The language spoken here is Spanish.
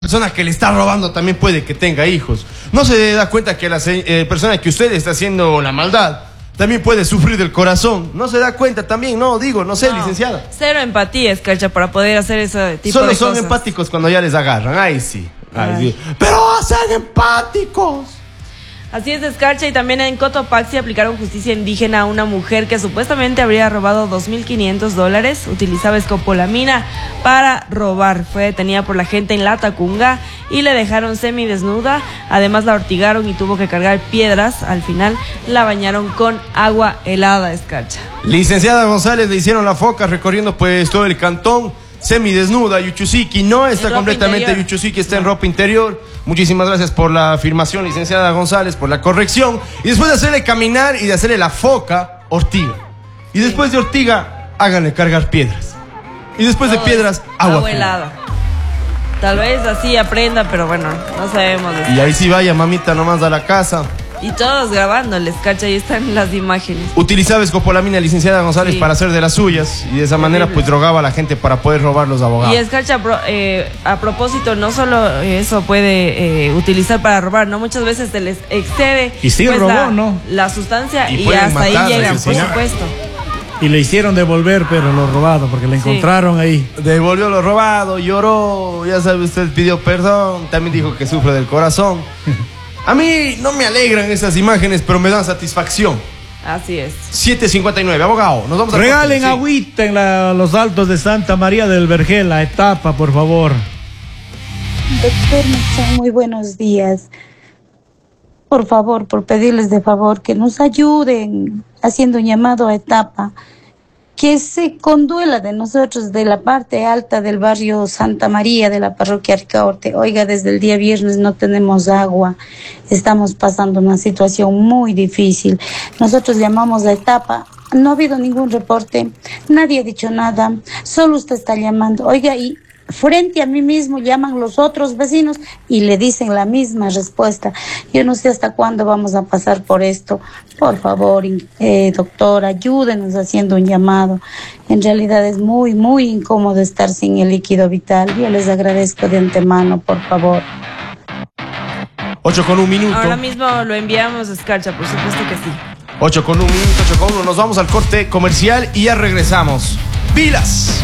persona que le está robando también puede que tenga hijos. No se da cuenta que la persona que usted está haciendo la maldad también puede sufrir del corazón. No se da cuenta también, no sé, licenciada. Cero empatía, Escarcha, para poder hacer ese tipo Solo de cosas. son empáticos cuando ya les agarran, ahí sí. Pero sean empáticos. Así es, Escarcha, y también en Cotopaxi aplicaron justicia indígena a una mujer que supuestamente habría robado $2.500. Utilizaba escopolamina para robar. Fue detenida por la gente en Latacunga y le dejaron semidesnuda. Además la ortigaron y tuvo que cargar piedras. Al final la bañaron con agua helada, Escarcha. Licenciada González, le hicieron la foca recorriendo pues todo el cantón. Semidesnuda, Yuchusiki no está completamente, Yuchusiki está en ropa interior. Muchísimas gracias por la afirmación, licenciada González, por la corrección. Y después de hacerle caminar y de hacerle la foca, ortiga. Y después de ortiga, háganle cargar piedras. Y después de piedras, agua helada. Tal vez así aprenda, pero bueno, no sabemos. Y ahí sí vaya, mamita, nomás a la casa. Y todos grabándoles, Escarcha, ahí están las imágenes. Utilizaba escopolamina, licenciada González, para hacer de las suyas. Y de esa manera, pues, drogaba a la gente para poder robar los abogados. Y Escarcha, a propósito, no solo eso puede utilizar para robar, ¿no? Muchas veces se les excede y sí, pues, robó, ¿no? La sustancia y hasta ahí llegan, por supuesto. Y le hicieron devolver, pero lo robado, porque le encontraron ahí. Devolvió lo robado, lloró, ya sabe usted, pidió perdón, también dijo que sufre del corazón. A mí no me alegran esas imágenes, pero me dan satisfacción. Así es. 7:59, abogado, nos vamos a... Regalen agüita en los altos de Santa María del Vergel, la etapa, por favor. Doctor Nixon, muy buenos días. Por favor, por pedirles de favor que nos ayuden haciendo un llamado a etapa, que se conduela de nosotros de la parte alta del barrio Santa María de la parroquia Ricaurte. Oiga, desde el día viernes no tenemos agua, estamos pasando una situación muy difícil. Nosotros llamamos a etapa, no ha habido ningún reporte, nadie ha dicho nada, solo usted está llamando. Oiga, y frente a mí mismo llaman los otros vecinos y le dicen la misma respuesta. Yo no sé hasta cuándo vamos a pasar por esto. Por favor, doctor, ayúdenos haciendo un llamado. En realidad es muy, muy incómodo estar sin el líquido vital. Yo les agradezco de antemano, por favor. 8:01. Ahora mismo lo enviamos, Escarcha, por supuesto que sí. 8:01, 8:01. Nos vamos al corte comercial y ya regresamos. ¡Pilas!